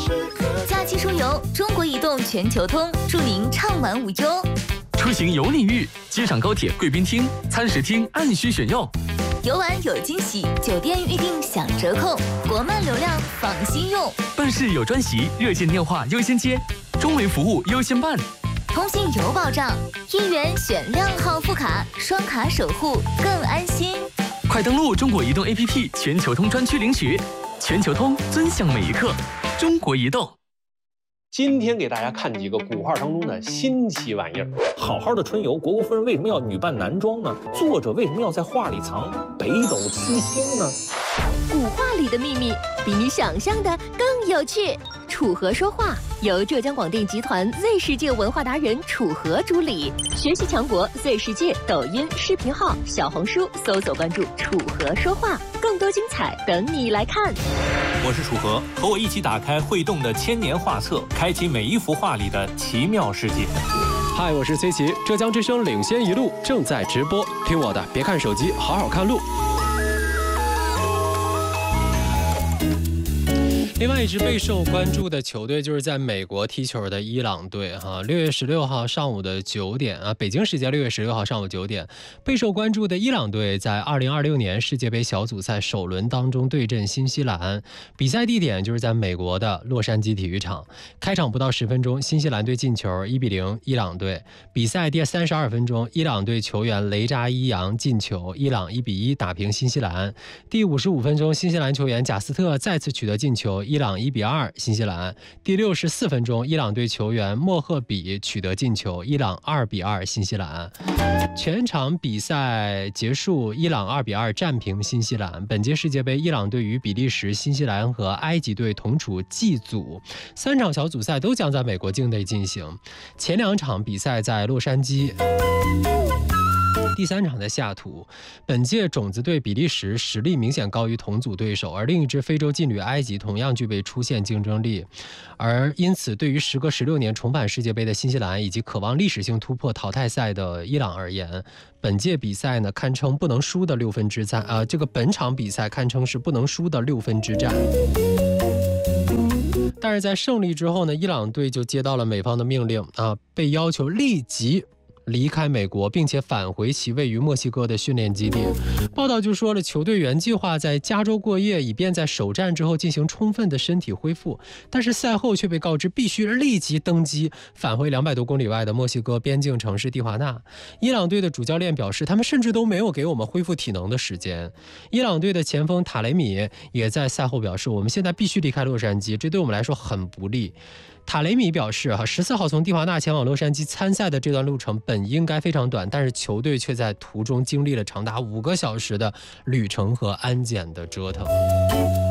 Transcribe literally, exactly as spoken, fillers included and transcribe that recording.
假期出游，中国移动全球通，祝您畅玩无忧。 出行有礼遇，机场高铁贵宾厅、餐食厅按需选用。 游玩有惊喜，酒店预订享折扣，国漫流量放心用。 办事有专席，热线电话优先接，中维服务优先办。 通信有保障，一元选靓号副卡，双卡守护更安心。 快登录中国移动 A P P 全球通专区领取，全球通尊享每一刻。中国移动。 今天给大家看几个古画当中的新奇玩意儿。 好好的春游，虢国夫人为什么要女扮男装呢？作者为什么要在画里藏北斗七星呢？ 古画里的秘密比你想象的更有趣。楚河说话由浙江广电集团 Z 世界文化达人楚河主理，学习强国 Z 世界抖音视频号、小红书搜索关注楚河说话，更多精彩等你来看。 我是楚河，和我一起打开会动的千年画册，开启每一幅画里的奇妙世界。 嗨，我是崔琦，浙江之声领先一路正在直播，听我的，别看手机，好好看路。另外一支备受关注的球队就是在美国踢球的伊朗队哈，六月十六号上午的九点啊，北京时间六月十六号上午九点，备受关注的伊朗队在二零二六年世界杯小组赛首轮当中对阵新西兰，比赛地点就是在美国的洛杉矶体育场。开场不到十分钟，新西兰队进球，一比零伊朗队。比赛第三十二分钟，伊朗队球员雷扎伊扬进球，伊朗一比一打平新西兰。第五十五分钟，新西兰球员贾斯特再次取得进球，伊朗一比二新西兰。第六十四分钟，伊朗队球员莫赫比取得进球，伊朗二比二新西兰。全场比赛结束，伊朗二比二战平新西兰。本届世界杯，伊朗队与比利时、新西兰和埃及队同处 G 组，三场小组赛都将在美国境内进行。前两场比赛在洛杉矶，第三场在西雅图。本届种子队比利时实力明显高于同组对手，而另一支非洲劲旅埃及同样具备出线竞争力。而因此，对于时隔十六年重返世界杯的新西兰以及渴望历史性突破淘汰赛的伊朗而言，本届比赛呢堪称不能输的六分之战啊、呃，这个本场比赛堪称是不能输的六分之战。但是在胜利之后呢，伊朗队就接到了美方的命令啊，被要求立即离开美国，并且返回其位于墨西哥的训练基地。报道就说了，球队原计划在加州过夜，以便在首战之后进行充分的身体恢复，但是赛后却被告知必须立即登机返回两百多公里外的墨西哥边境城市蒂华纳。伊朗队的主教练表示，他们甚至都没有给我们恢复体能的时间。伊朗队的前锋塔雷米也在赛后表示，我们现在必须离开洛杉矶，这对我们来说很不利。塔雷米表示，哈，十四号从蒂华纳前往洛杉矶参赛的这段路程本应该非常短，但是球队却在途中经历了长达五个小时的旅程和安检的折腾。